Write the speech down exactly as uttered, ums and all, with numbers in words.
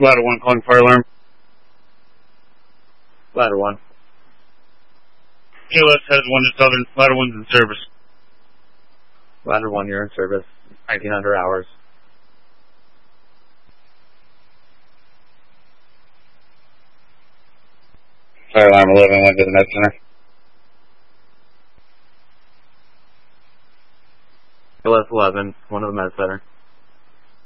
Ladder one calling fire alarm. Ladder one. K L S has one to Southern. Ladder one's in service. Ladder one, you're in service. nineteen hundred hours. Fire alarm eleven went to the med center. K L S eleven, one to the med center.